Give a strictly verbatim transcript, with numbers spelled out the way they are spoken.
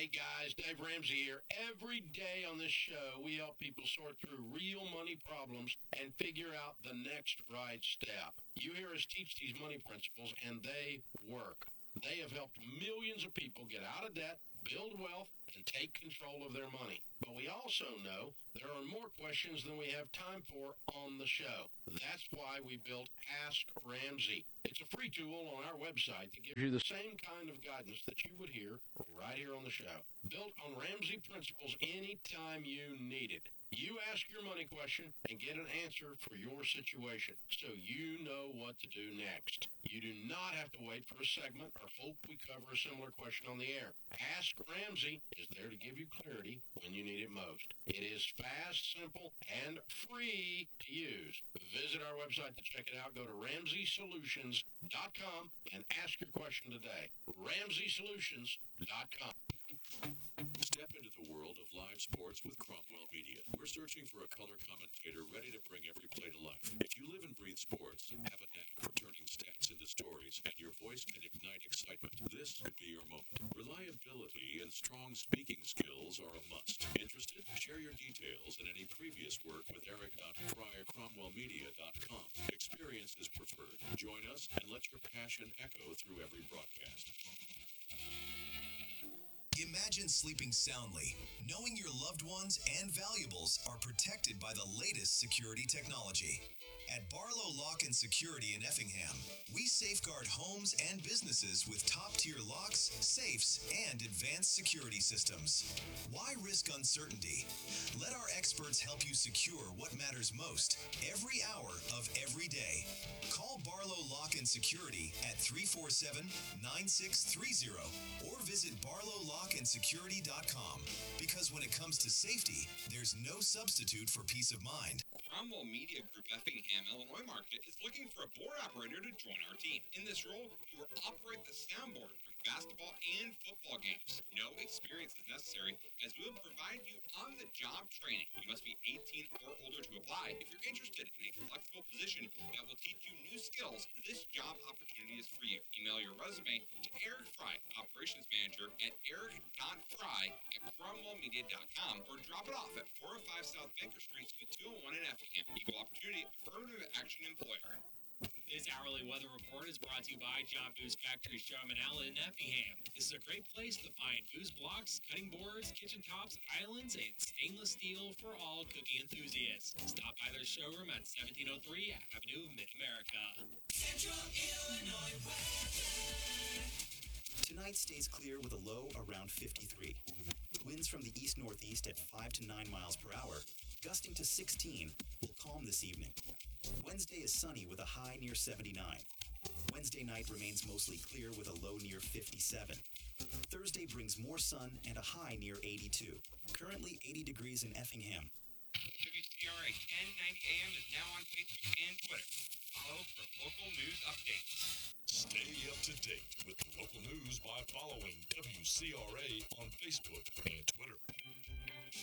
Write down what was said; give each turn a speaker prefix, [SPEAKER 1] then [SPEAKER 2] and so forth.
[SPEAKER 1] Hey guys, Dave Ramsey here. Every day on this show, we help people sort through real money problems and figure out the next right step. You hear us teach these money principles, and they work. They have helped millions of people get out of debt, build wealth, and take control of their money. But we also know there are more questions than we have time for on the show. That's why we built Ask Ramsey. It's a free tool on our website that gives you the same kind of guidance that you would hear right here on the show. Built on Ramsey principles anytime you need it. You ask your money question and get an answer for your situation so you know what to do next. You do not have to wait for a segment or hope we cover a similar question on the air. Ask Ramsey is there to give you clarity when you need it most. It is fast, simple, and free to use. Visit our website to check it out. Go to ramsey solutions dot com and ask your question today. ramsey solutions dot com.
[SPEAKER 2] Step into the world of live sports with Cromwell Media. We're searching for a color commentator ready to bring every play to life. If you live and breathe sports, have a knack for turning stats into stories, and your voice can ignite excitement, this could be your moment. Reliability and strong speaking skills are a must. Interested? Share your details and any previous work with Eric Fry at cromwell media dot com. Experience is preferred. Join us and let your passion echo through every broadcast.
[SPEAKER 3] Imagine sleeping soundly, knowing your loved ones and valuables are protected by the latest security technology. At Barlow Lock and Security in Effingham, we safeguard homes and businesses with top-tier locks, safes, and advanced security systems. Why risk uncertainty? Let our experts help you secure what matters most every hour of every day. Call Barlow Lock and Security at three four seven, nine six three zero or visit barlow lock and security dot com, because when it comes to safety, there's no substitute for peace of mind.
[SPEAKER 4] Cromwell Media Group Effingham, Illinois market is looking for a board operator to join our team. In this role, you will operate the soundboard for basketball and football games. No experience is necessary, as we will provide you on-the-job training. You must be eighteen or older to apply. If you're interested in a flexible position that will teach you new skills, this job opportunity is for you. Email your resume to Eric Fry, Operations Manager, at eric dot fry at cromwell media dot com, or drop it off at four oh five South Baker Street, Suite two oh one in Effingham. Equal Opportunity Affirmative Action Employer.
[SPEAKER 5] This hourly weather report is brought to you by John Boo's Factory Show and Allen in Effingham. This is a great place to find booze blocks, cutting boards, kitchen tops, islands, and stainless steel for all cooking enthusiasts. Stop by their showroom at seventeen oh three Avenue, Mid-America.
[SPEAKER 6] Central Illinois weather.
[SPEAKER 7] Tonight stays clear with a low around fifty-three. Winds from the east-northeast at five to nine miles per hour, gusting to sixteen, will calm this evening. Wednesday is sunny with a high near seventy-nine. Wednesday night remains mostly clear with a low near fifty-seven. Thursday brings more sun and a high near eighty-two. Currently eighty degrees in Effingham.
[SPEAKER 4] W C R A ten ninety A M is now on Facebook and Twitter. Follow for local news updates.
[SPEAKER 2] Stay up to date with the local news by following W C R A on Facebook and Twitter.